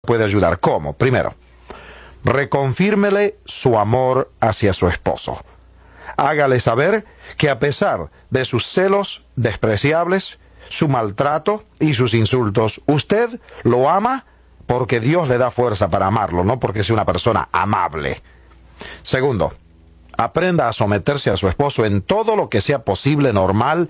puede ayudar. ¿Cómo? Primero, reconfírmele su amor hacia su esposo. Hágale saber que a pesar de sus celos despreciables, su maltrato y sus insultos, usted lo ama porque Dios le da fuerza para amarlo, no porque sea una persona amable. Segundo, aprenda a someterse a su esposo en todo lo que sea posible, normal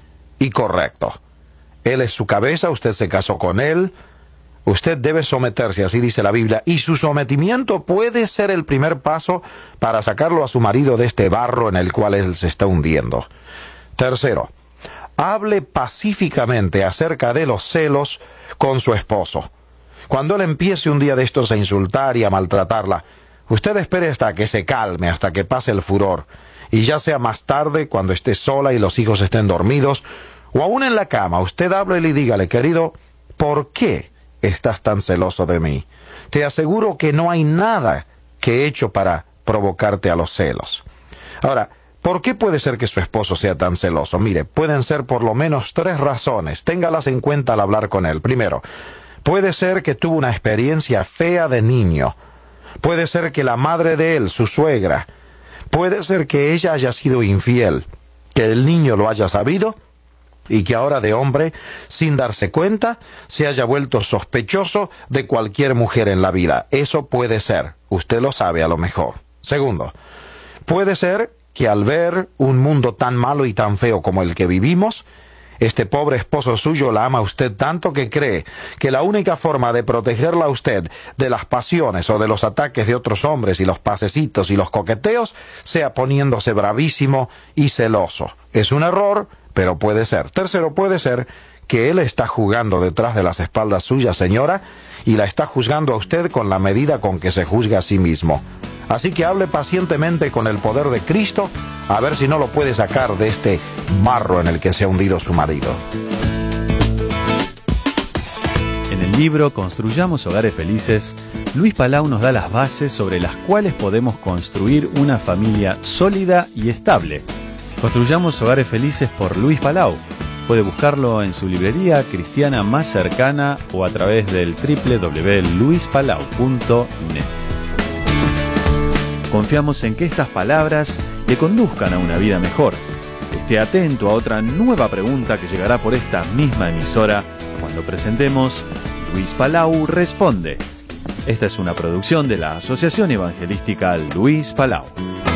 y correcto. Él es su cabeza, usted se casó con él. Usted debe someterse, así dice la Biblia, y su sometimiento puede ser el primer paso para sacarlo a su marido de este barro en el cual él se está hundiendo. Tercero, hable pacíficamente acerca de los celos con su esposo. Cuando él empiece un día de estos a insultar y a maltratarla, usted espere hasta que se calme, hasta que pase el furor, y ya sea más tarde, cuando esté sola y los hijos estén dormidos, o aún en la cama, usted háblele y dígale, querido, ¿por qué estás tan celoso de mí? Te aseguro que no hay nada que he hecho para provocarte a los celos. Ahora, ¿por qué puede ser que su esposo sea tan celoso? Mire, pueden ser por lo menos 3 razones. Téngalas en cuenta al hablar con él. Primero, puede ser que tuvo una experiencia fea de niño. Puede ser que la madre de él, su suegra, puede ser que ella haya sido infiel, que el niño lo haya sabido y que ahora de hombre, sin darse cuenta, se haya vuelto sospechoso de cualquier mujer en la vida. Eso puede ser. Usted lo sabe a lo mejor. Segundo, puede ser que al ver un mundo tan malo y tan feo como el que vivimos, este pobre esposo suyo la ama a usted tanto que cree que la única forma de protegerla a usted de las pasiones o de los ataques de otros hombres y los pasecitos y los coqueteos sea poniéndose bravísimo y celoso. Es un error, pero puede ser. Tercero, puede ser que él está jugando detrás de las espaldas suyas, señora, y la está juzgando a usted con la medida con que se juzga a sí mismo. Así que hable pacientemente con el poder de Cristo, a ver si no lo puede sacar de este barro en el que se ha hundido su marido. En el libro Construyamos Hogares Felices, Luis Palau nos da las bases sobre las cuales podemos construir una familia sólida y estable. Construyamos Hogares Felices por Luis Palau. Puede buscarlo en su librería cristiana más cercana o a través del www.luispalau.net. Confiamos en que estas palabras le conduzcan a una vida mejor. Esté atento a otra nueva pregunta que llegará por esta misma emisora cuando presentemos Luis Palau Responde. Esta es una producción de la Asociación Evangelística Luis Palau.